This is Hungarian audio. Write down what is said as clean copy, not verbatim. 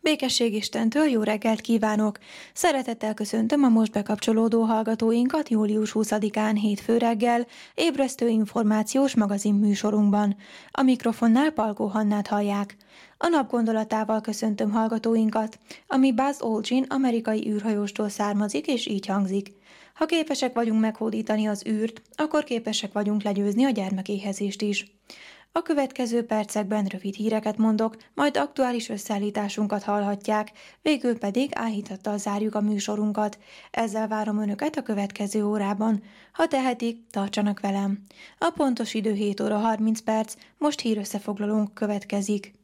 Békesség Istentől jó reggelt kívánok! Szeretettel köszöntöm a most bekapcsolódó hallgatóinkat július 20-án hétfő reggel ébresztő információs magazin műsorunkban. A mikrofonnál Palkó Hannát hallják. A nap gondolatával köszöntöm hallgatóinkat, ami Buzz Aldrin amerikai űrhajóstól származik és így hangzik. Ha képesek vagyunk meghódítani az űrt, akkor képesek vagyunk legyőzni a gyermekéhezést is. A következő percekben rövid híreket mondok, majd aktuális összeállításunkat hallhatják, végül pedig áhítattal zárjuk a műsorunkat. Ezzel várom Önöket a következő órában. Ha tehetik, tartsanak velem. A pontos idő 7 óra 30 perc, most hírösszefoglalónk következik.